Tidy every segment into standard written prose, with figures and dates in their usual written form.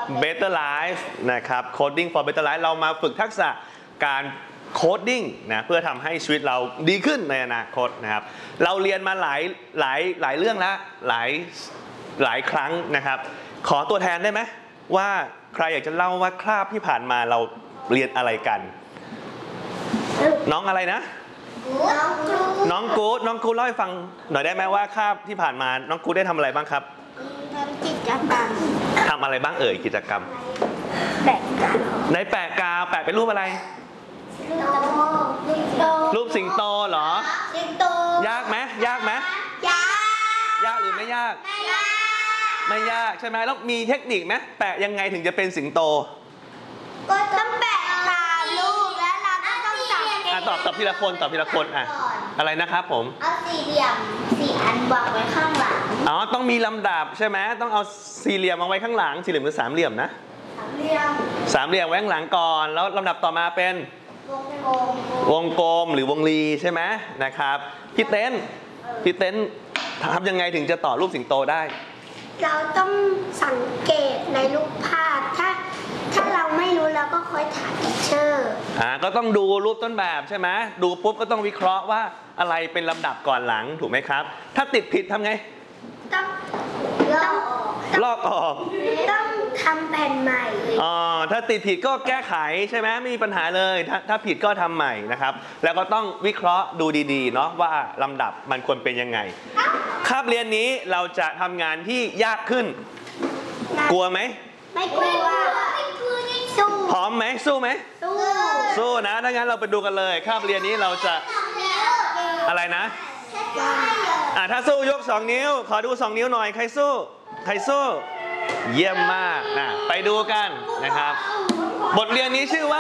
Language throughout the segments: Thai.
Better Life นะครับ Coding for Better Life เรามาฝึกทักษะการโคดดิ้งนะเพื่อทำให้ชีวิตเราดีขึ้นในอนาคตนะครับเราเรียนมาหลายเรื่องแล้วหลายครั้งนะครับขอตัวแทนได้ไหมว่าใครอยากจะเล่าว่าคาบที่ผ่านมาเราเรียนอะไรกันน้องอะไรนะน้องกู๊ดเล่าให้ฟังหน่อยได้ไหมว่าคาบที่ผ่านมาน้องกู๊ดได้ทำอะไรบ้างครับทำกิจกรรมทำอะไรบ้างเอ่ยกิจกรรมแปะกาวในแปะกาวแปะเป็นรูปอะไรรูปสิงโตเหรอสิงโตยากไหมยากหรือไม่ยากไม่ยากใช่ไหมแล้วมีเทคนิคไหมแปะยังไงถึงจะเป็นสิงโตก็ต้องแปะตามรูปแล้วเราก็ต้องตอบทีละคนอะไรนะครับผมเอาสี่เหลี่ยม4 อันวางไว้ข้างหลังต้องมีลำดับใช่ไหมต้องเอาสี่เหลี่ยมวางไว้ข้างหลังสี่เหลี่ยมหรือสามเหลี่ยมนะสามเหลี่ยมไว้ข้างหลังก่อนแล้วลำดับต่อมาเป็นวงกลมหรือวงรีใช่ไหมนะครับพี่เต้นทำยังไงถึงจะต่อรูปสิงโตได้เราต้องสังเกตในรูปภาพถ้าเราไม่รู้เราก็ค่อยถามทีเชอร์ก็ต้องดูรูปต้นแบบใช่ไหมดูปุ๊บก็ต้องวิเคราะห์ว่าอะไรเป็นลำดับก่อนหลังถูกไหมครับถ้าติดผิดทำไงต้องลอกออกต้องทำแผ่นใหม่ถ้าติดผิดก็แก้ไขใช่ไหมไม่มีปัญหาเลยถ้าผิดก็ทำใหม่นะครับแล้วก็ต้องวิเคราะห์ดูดีๆเนาะว่าลำดับมันควรเป็นยังไงคาบเรียนนี้เราจะทำงานที่ยากขึ้นกลัวไหมไม่กลัวสู้พร้อมไหมสู้ไหมสู้นะถ้างั้นเราไปดูกันเลยคาบเรียนนี้เราจะอะไรนะถ้าสู้ยก2 นิ้วขอดู2 นิ้วหน่อยใครสู้เยี่ยมมากไปดูกันนะครับบทเรียนนี้ชื่อว่า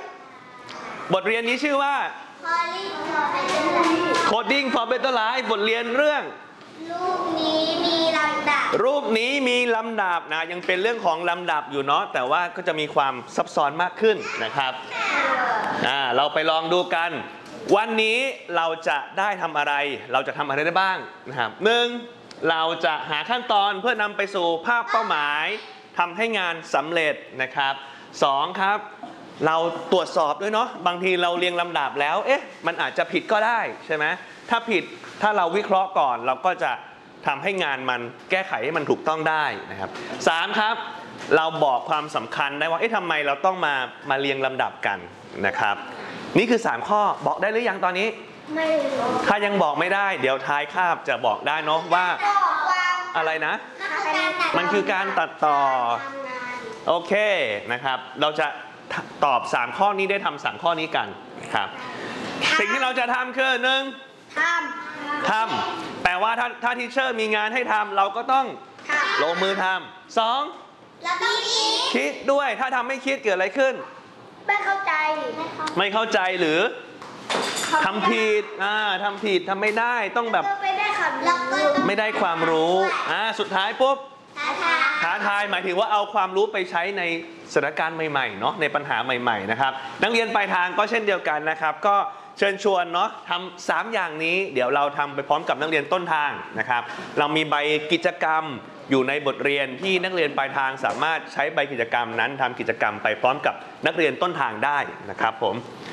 Coding for Better Life บทเรียนเรื่องรูปนี้มีลำดับนะยังเป็นเรื่องของลำดับอยู่เนาะแต่ว่าก็จะมีความซับซ้อนมากขึ้นนะครับเราไปลองดูกันวันนี้เราจะได้ทำอะไรได้บ้างนะครับ1เราจะหาขั้นตอนเพื่อนำไปสู่ภาพเป้าหมายทำให้งานสำเร็จนะครับ2ครับเราตรวจสอบด้วยเนาะบางทีเราเรียงลำดับแล้วมันอาจจะผิดก็ได้ใช่ไหมถ้าผิดถ้าเราวิเคราะห์ก่อนเราก็จะทำให้งานมันแก้ไขให้มันถูกต้องได้นะครับ3ครับเราบอกความสำคัญได้ว่าทำไมเราต้องมาเรียงลำดับกันนะครับนี่คือ3ข้อบอกได้หรือยังตอนนี้ไม่รู้ถ้ายังบอกไม่ได้เดี๋ยวท้ายคาบจะบอกได้เนาะว่าอะไรนะมันคือการตัดต่อโอเคนะครับเราจะตอบ3ข้อนี้ได้ทำ3ข้อนี้กันครับสิ่งที่เราจะทำคือทำแปลว่าถ้าทีเชอร์มีงานให้ทำเราก็ต้องลงมือทำ2 เราต้องคิดด้วยถ้าทำไม่คิดเกิดอะไรขึ้นไม่เข้าใจหรือทำผิดทำไม่ได้ต้องแบบไม่ได้ความรู้สุดท้ายปุ๊บท้าทายหมายถึงว่าเอาความรู้ไปใช้ในสถานการณ์ใหม่ๆเนาะในปัญหาใหม่ๆนะครับนักเรียนปลายทางก็เช่นเดียวกันนะครับก็เชิญชวนเนาะทำ3อย่างนี้เดี๋ยวเราทำไปพร้อมกับนักเรียนต้นทางนะครับเรามีใบกิจกรรมอยู่ในบทเรียนที่นักเรียนปลายทางสามารถใช้ใบกิจกรรมนั้นทำกิจกรรมไปพร้อมกับนักเรียนต้นทางได้นะครับผม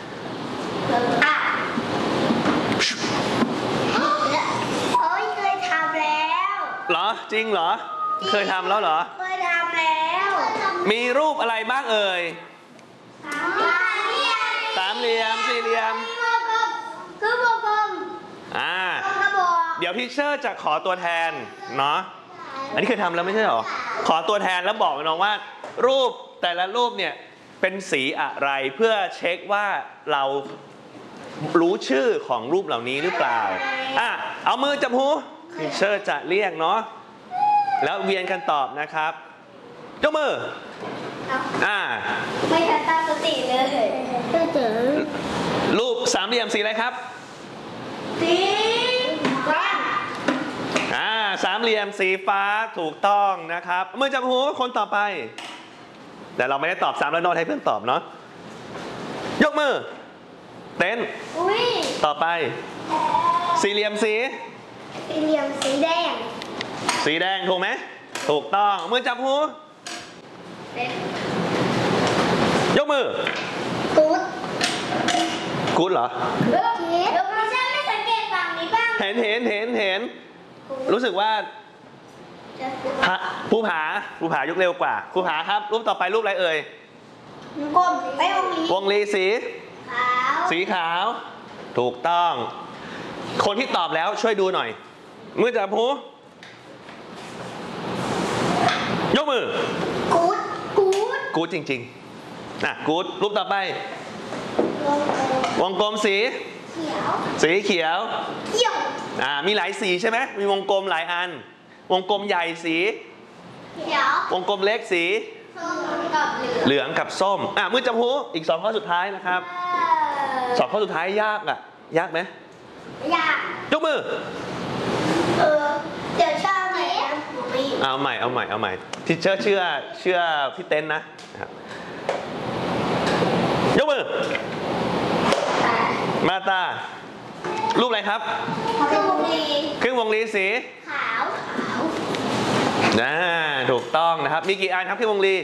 เคยทำแล้วเหรอจริงเหรอเคยทำแล้วเหรอเคยทำแล้วมีรูปอะไรบ้างเอ่ยสามเหลี่ยมสี่เหลี่ยมคือวงกลมเดี๋ยวทีเชอร์จะขอตัวแทนเนาะอันนี้เคยทำแล้วไม่ใช่หรอขอตัวแทนแล้วบอกน้องว่ารูปแต่ละรูปเนี่ยเป็นสีอะไรเพื่อเช็คว่าเรารู้ชื่อของรูปเหล่านี้หรือเปล่าเอามือจับหูทีเชอร์จะเรียกเนาะแล้วเวียนกันตอบนะครับยกมือไม่ทันตั้งสติเลยรูปสามเหลี่ยมสีอะไรครับสีฟ้าสามเหลี่ยมสีฟ้าถูกต้องนะครับมือจับหูคนต่อไปแต่เราไม่ได้ตอบ3แล้วโน้ตให้เพื่อนตอบเนาะยกมือเต้นต่อไปสี่เหลี่ยมสีแดงถูกไหมถูกต้องมือจับหูยกมือกู๊ดกู๊ดเหรอเดี๋ยวไม่ใช่ไม่สังเกตฝั่งนี้บ้างเห็นรู้สึกว่าภูผายกเร็วกว่าภูผาครับรูปต่อไปรูปอะไรเอ่ยกลมไปวงลีสีขาวสีขาว ถูกต้อง คนที่ตอบแล้วช่วยดูหน่อย มือจับหูยกมือกู๊ดกู๊ดกู๊ดจริงๆนะกู๊ดรูปต่อไป วงกลมสีเขียวสีเขียวเขียวมีหลายสีใช่ไหมมีวงกลมหลายอัน วงกลมใหญ่สีเขียววงกลมเล็กสีส้มกับเหลืองเหลืองกับส้มมือจับหูอีก2 ข้อสุดท้ายนะครับ2 ข้อสุดท้ายยากยากไหมอยากยกมือเดี๋ยวชอบไหนนะผมไม่อยู่เอาใหม่ที่เชื่อพี่เต้นนะครับยกมือ มาตารูปอะไรครับคือวงลีครึ่งวงรีสีขาวถูกต้องนะครับมีกี่อันครับครึ่งวงรี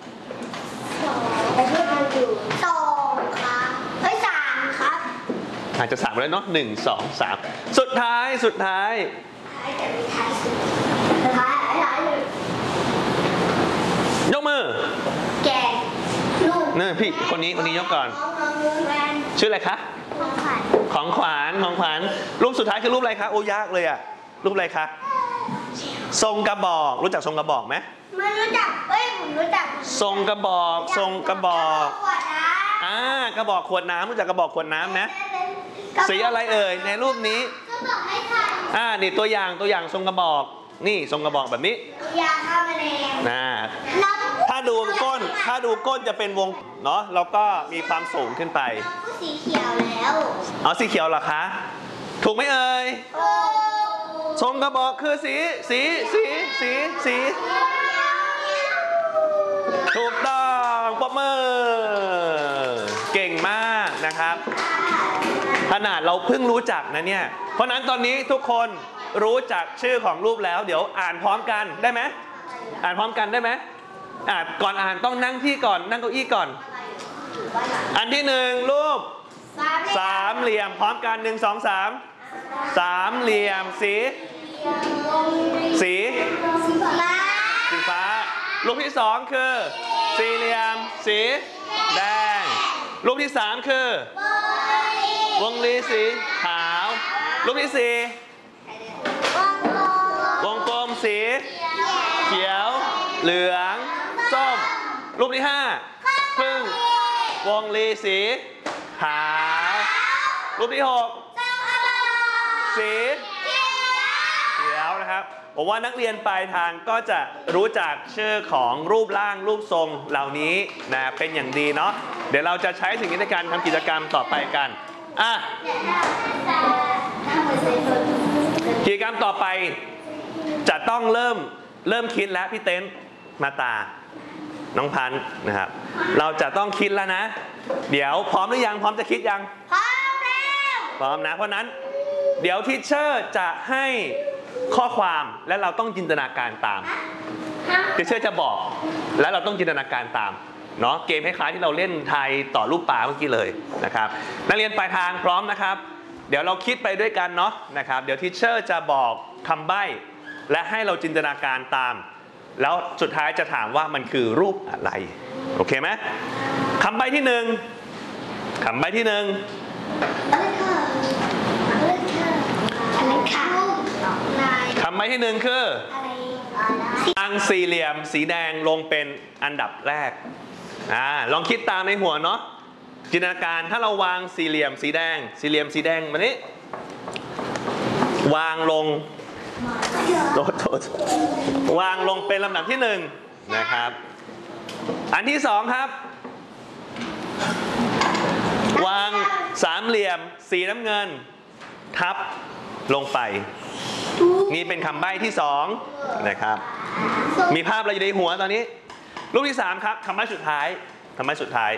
สองครับสามครับอาจจะ3แล้วเนาะ1 2 3สุดท้ายท้ายแต่ไม่ท้ายสุดท้ายเลยยกมือแกงลูกนี่พี่คนนี้ยกก่อนน้องแวนชื่ออะไรคะของขวัญของขวัญรูปสุดท้ายคือรูปอะไรคะโอ้ยากเลยรูปอะไรคะทรงกระบอกรู้จักทรงกระบอกไหมไม่รู้จักผมรู้จักทรงกระบอกทรงกระบอกขวดนะกระบอกขวดน้ำรู้จักกระบอกขวดน้ำไหมสีอะไรเอ่ยในรูปนี้ก็บอกให้ทันนี่ตัวอย่างทรงกระบอกนี่ทรงกระบอกแบบนี้ยาฆ่าแมลงถ้าดูก้นจะเป็นวงเนาะแล้วก็มีความสูงขึ้นไปก็สีเขียวแล้วเอาสีเขียวเหรอคะถูกไหมเอ่ยโอ้ทรงกระบอกคือสีถูกต้องปรบมือเก่งมากนะครับขนาดเราเพิ่งรู้จักนะเนี่ยเพราะนั้นตอนนี้ทุกคนรู้จักชื่อของรูปแล้วเดี๋ยวอ่านพร้อมกันได้ไหมอ่านพร้อมกันได้ไหมก่อนอ่านต้องนั่งที่ก่อนนั่งเก้าอี้ก่อนอันที่1รูปสามเหลี่ยมพร้อมกัน1 2 3สามเหลี่ยมสีฟ้ารูปที่2คือสี่เหลี่ยมสีแดงรูปที่3คือวงรีสีขาวรูปที่4วงกลมสีเขียวเหลืองส้มรูปที่5พึ่งวงรีสีขาวรูปที่6สีเขียวนะครับผมว่านักเรียนปลายทางก็จะรู้จักชื่อของรูปร่างรูปทรงเหล่านี้นะเป็นอย่างดีเนาะเดี๋ยวเราจะใช้สิ่งนี้ในการทำกิจกรรมต่อไปกันกิจกรรมต่อไปจะต้องเริ่มคิดแล้วพี่เต้นมาตาน้องพันธ์นะครับเราจะต้องคิดแล้วนะเดี๋ยวพร้อมหรือยังพร้อมจะคิดยังพร้อมแล้วพร้อมนะเพราะนั้นเดี๋ยวทีเชอร์จะให้ข้อความและเราต้องจินตนาการตามทีเชอร์จะบอกแล้วเราต้องจินตนาการตามเนาะเกมคล้ายๆที่เราเล่นทายต่อรูปปลาเมื่อกี้เลยนะครับนักเรียนปลายทางพร้อมนะครับเดี๋ยวเราคิดไปด้วยกันเนาะนะครับเดี๋ยวทีเชอร์จะบอกคำใบ้และให้เราจินตนาการตามแล้วสุดท้ายจะถามว่ามันคือรูปอะไรโอเคไหมคำใบ้ที่1คำใบ้ที่1คำใบ้ที่1คือวางสี่เหลี่ยมสีแดงลงเป็นอันดับแรกลองคิดตามในหัวเนาะจินตนาการถ้าเราวางสี่เหลี่ยมสีแดงแบบนี้วางลงวางลงเป็นลำดับที่1นะครับอันที่2ครับวางสามเหลี่ยมสีน้ำเงินทับลงไปนี่เป็นคำใบ้ที่2นะครับมีภาพอะไรอยู่ในหัวตอนนี้รูปที่3ครับคำใบ้สุดท้า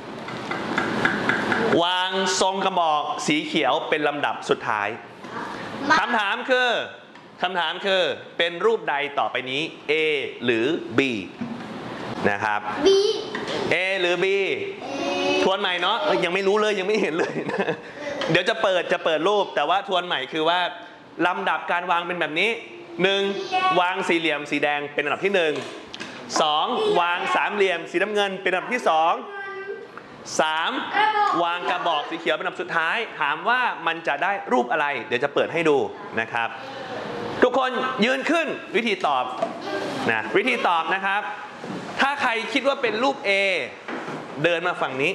ยวางทรงกระบอกสีเขียวเป็นลำดับสุดท้ายคำถามคือเป็นรูปใดต่อไปนี้ A หรือ B นะครับ B A หรือ B ทวนใหม่เนาะยังไม่รู้เลยยังไม่เห็นเลย เดี๋ยวจะเปิดรูปแต่ว่าทวนใหม่คือว่าลำดับการวางเป็นแบบนี้ 1. วางสี่เหลี่ยมสีแดงเป็นอันดับที่ 1 2. วางสามเหลี่ยมสีน้ำเงินเป็นอันดับที่ 2 3. วางกระบอกสีเขียวเป็นอันดับสุดท้ายถามว่ามันจะได้รูปอะไรเดี๋ยวจะเปิดให้ดูนะครับทุกคนยืนขึ้นวิธีตอบนะวิธีตอบนะครับถ้าใครคิดว่าเป็นรูป A เดินมาฝั่งนี้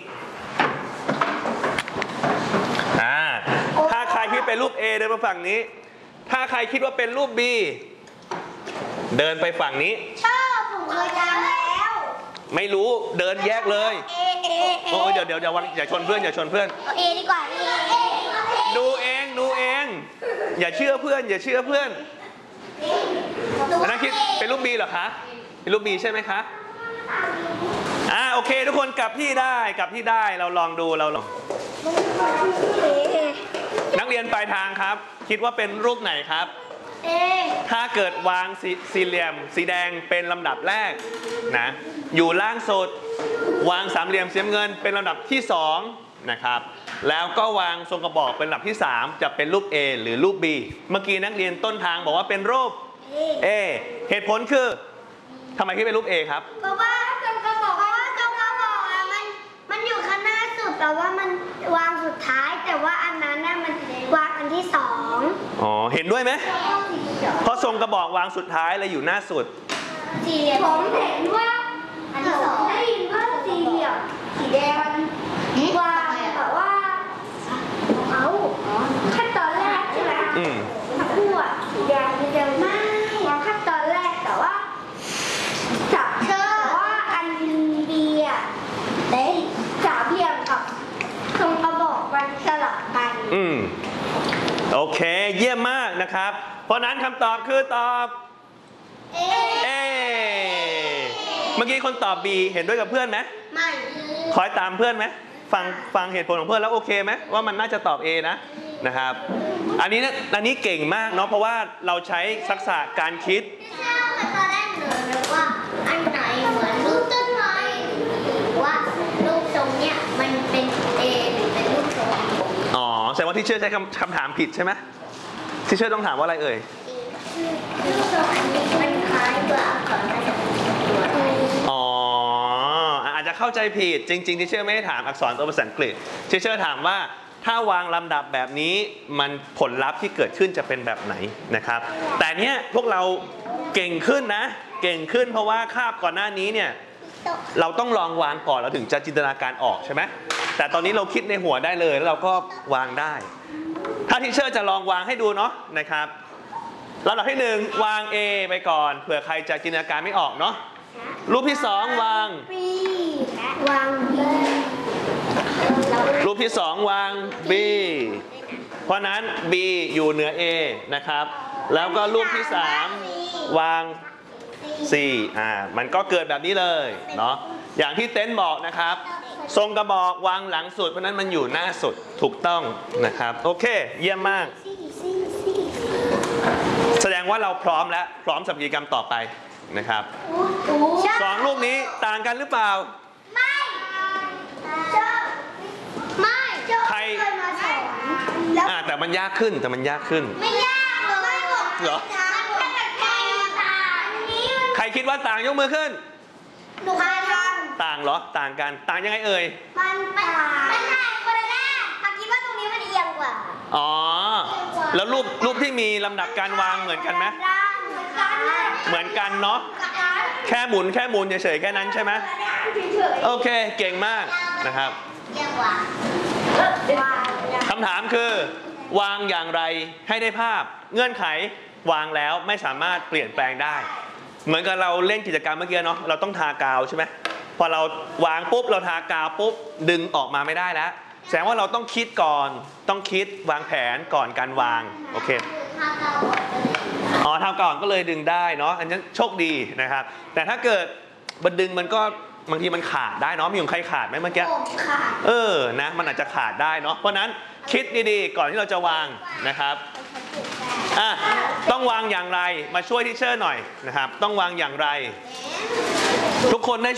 ถ้าใครคิดเป็นรูป A เดินมาฝั่งนี้ถ้าใครคิดว่าเป็นรูป B เดินไปฝั่งนี้ชอบผมเคยจำแล้วไม่รู้เดินแยกเลยโอ้เดี๋ยวอย่าชนเพื่อนเอดีกว่าดูเองอย่าเชื่อเพื่อนอันนั้นคิดเป็นรูป B เหรอคะเป็นรูป B ใช่ไหมคะโอเคทุกคนกลับที่ได้เราลองดูนักเรียนปลายทางครับคิดว่าเป็นรูปไหนครับถ้าเกิดวางสี่เหลี่ยมสีแดงเป็นลำดับแรกนะอยู่ล่างสุดวางสามเหลี่ยมสีน้ำเงินเป็นลำดับที่2นะครับแล้วก็วางทรงกระบอกเป็นลำดับที่3จะเป็นรูป A หรือรูป B เมื่อกี้นักเรียนต้นทางบอกว่าเป็นรูป A เหตุผลคือทำไมคิดเป็นรูป A ครับเพราะว่าทรงกระบอกมันอยู่ข้างหน้าสุดแต่ว่ามันวางสุดท้ายแต่ว่าอันนั้นน่ะมันวางอันที่2 เห็นด้วยไหมเพราะทรงกระบอกวางสุดท้ายเลยอยู่หน้าสุดผมเห็นว่าอันที่2ได้ยินว่าสี่เหลี่ยมสีแดงมันวางแต่ว่าขั้นตอนแรกใช่ไหมทั้งคู่สีแดงมันจะไม่วางขั้นตอนแรกแต่ว่าจับว่าอันดีได้สามเหลี่ยมกับทรงกระบอกมันสลับกันโอเคเยี่ยมมากนะครับเพราะนั้นคำตอบคือตอบ A เมื่อกี้คนตอบ B เห็นด้วยกับเพื่อนไหมไม่คอยตามเพื่อนไหมฟังเหตุผลของเพื่อนแล้วโอเคไหมว่ามันน่าจะตอบ A นะครับอันนี้เก่งมากเนาะเพราะว่าเราใช้ทักษะการคิดตอนแรกหนูนึกว่าอันไหนเหมือนรูปต้นไม้ว่ารูปทรงเนี้ยมันเป็น A หรือเป็นรูปทรงแสดงว่าที่เชื่อใช้คำถามผิดใช่ไหมที่เชื่อต้องถามว่าอะไรเอ่ยรูปทรงอันนี้มันคล้ายตัวอักษรภาษาอาจจะเข้าใจผิดจริงๆที่เชื่อไม่ได้ถามอักษรตัวภาษาอังกฤษที่เชื่อถามว่าถ้าวางลำดับแบบนี้มันผลลัพธ์ที่เกิดขึ้นจะเป็นแบบไหนนะครับแต่เนี้ยพวกเราเก่งขึ้นเพราะว่าคาบก่อนหน้านี้เนี่ยเราต้องลองวางก่อนเราถึงจะจินตนาการออกใช่ไหมแต่ตอนนี้เราคิดในหัวได้เลยแล้วเราก็วางได้ถ้าทีเชอร์จะลองวางให้ดูเนาะนะครับลำดับที่1วาง A ไปก่อนเผื่อใครจะจินตนาการไม่ออกเนาะรูปที่2วาง B วาง B รูปที่2วาง B เพราะนั้น B อยู่เหนือ A นะครับแล้วก็รูปที่3วาง C มันก็เกิดแบบนี้เลยเนาะอย่างที่เต้นบอกนะครับทรงกระบอกวางหลังสุดเพราะนั้นมันอยู่หน้าสุดถูกต้องนะครับโอเคเยี่ยมมากแสดงว่าเราพร้อมสำหรับกิจกรรมต่อไปนะครับ2รูปนี้ต่างกันหรือเปล่าไม่ใครแต่มันยากขึ้นไม่ยากเลยเหรอใครคิดว่าต่างยกมือขึ้นหนูต่างเหรอต่างกันต่างยังไงเอ่ยมันต่างคนละแรกคิดว่าตรงนี้มันเอียงกว่าแล้วรูปที่มีลำดับการวางเหมือนกันไหมเหมือนกันเนาะแค่หมุนเฉยๆแค่นั้นใช่ไหมโอเคเก่งมากนะครับคำถามคือวางอย่างไรให้ได้ภาพเงื่อนไขวางแล้วไม่สามารถเปลี่ยนแปลงได้เหมือนกับเราเล่นกิจกรรมเมื่อกี้เนาะเราต้องทากาวใช่ไหมพอเราวางปุ๊บเราทากาวปุ๊บดึงออกมาไม่ได้แล้วแสดงว่าเราต้องคิดก่อนต้องคิดวางแผนก่อนการวางโอเคทำก่อนก็เลยดึงได้เนาะอันนี้โชคดีนะครับแต่ถ้าเกิดบันดึงมันก็บางทีมันขาดได้เนาะมีของใครขาดไหมเมื่อกี้นะมันอาจจะขาดได้เนาะเพราะนั้นคิดดีๆก่อนที่เราจะวางนะครับต้องวางอย่างไรมาช่วยทีเชอร์หน่อยนะครับต้องวางอย่างไรทุกคนได้